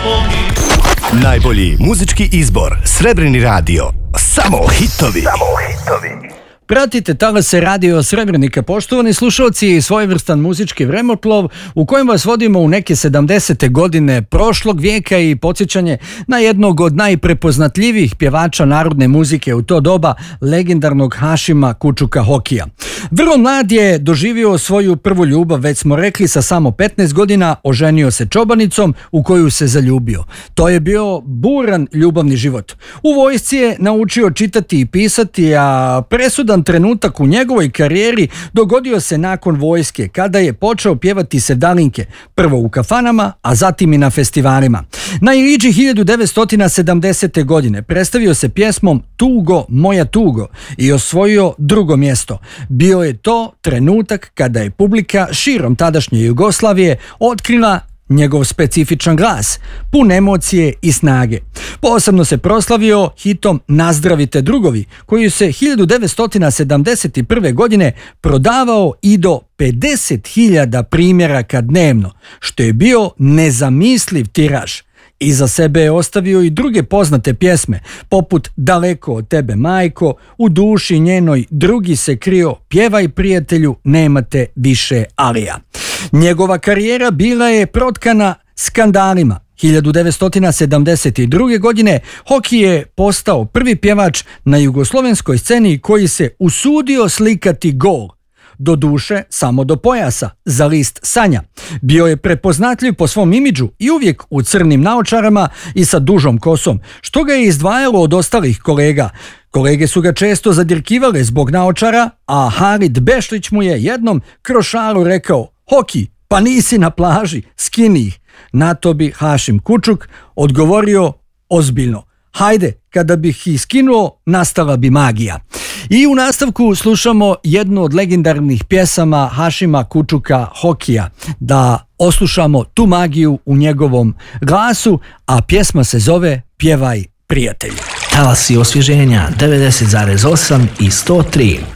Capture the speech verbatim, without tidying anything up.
Najbolji muzički izbor, Srebrni radio. Samo hitovi. Samo hitovi. Pratite talase radio Srebrenika, poštovani slušalci, svojevrstan muzički vremeplov u kojem vas vodimo u neke sedamdesete godine prošlog vijeka i podsjećanje na jednog od najprepoznatljivijih pjevača narodne muzike u to doba, legendarnog Hašima Kučuka Hokija. Vrlo mlad je doživio svoju prvu ljubav, već smo rekli, sa samo petnaest godina oženio se čobanicom u koju se zaljubio. To je bio buran ljubavni život. U vojsci je naučio čitati i pisati, a presudan trenutak u njegovoj karijeri dogodio se nakon vojske, kada je počeo pjevati sevdalinke, prvo u kafanama, a zatim i na festivalima. Na Iliđi hiljadu devetsto sedamdesete. godine predstavio se pjesmom Tugo, moja tugo i osvojio drugo mjesto. Bio je to trenutak kada je publika širom tadašnje Jugoslavije otkrila njegov specifičan glas, pun emocije i snage. Posebno se proslavio hitom Nazdravite drugovi, koji se hiljadu devetsto sedamdeset prve. godine prodavao i do pedeset hiljada primjeraka dnevno, što je bio nezamisliv tiraž. Iza sebe je ostavio i druge poznate pjesme, poput Daleko od tebe majko, U duši njenoj drugi se krio, Pjevaj prijatelju, nemate više alija. Njegova karijera bila je protkana skandalima. hiljadu devetsto sedamdeset druge. godine Hoki je postao prvi pjevač na jugoslovenskoj sceni koji se usudio slikati gol, doduše samo do pojasa, za list Sanja. Bio je prepoznatljiv po svom imidžu i uvijek u crnim naočarama i sa dužom kosom, što ga je izdvajalo od ostalih kolega. Kolege su ga često zadirkivale zbog naočara, a Harid Bešlić mu je jednom kroz šalu rekao: Hoki, pa nisi na plaži, skini ih. Na to bi Hašim Kučuk odgovorio ozbiljno: hajde, kada bih ih skinuo, nastala bi magija. I u nastavku slušamo jednu od legendarnih pjesama Hašima Kučuka Hokija, da oslušamo tu magiju u njegovom glasu, a pjesma se zove Pjevaj prijatelju. Talasi osvježenja devedeset zarez osam i sto tri.